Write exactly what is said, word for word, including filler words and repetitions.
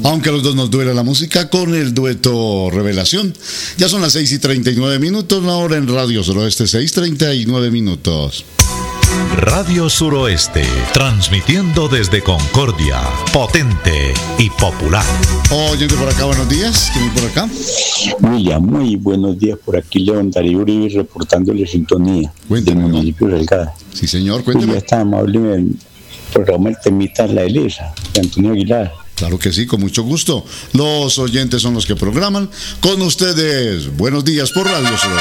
Aunque a los dos nos duele la música, con el dueto Revelación. Ya son las seis y treinta y nueve minutos, la hora en Radio Suroeste, seis y treinta y nueve minutos. Radio Suroeste, transmitiendo desde Concordia, potente y popular. Oyente por acá, buenos días. ¿Quién por acá? William, muy buenos días. Por aquí León Darío Uribe reportándole sintonía Cuénteme, del ¿no? municipio de Delgada. Sí, señor, Y cuénteme. ya está amable en el programa El Temita La Elisa, de Antonio Aguilar. Claro que sí, con mucho gusto. Los oyentes son los que programan. Con ustedes, buenos días por Radio Suroeste.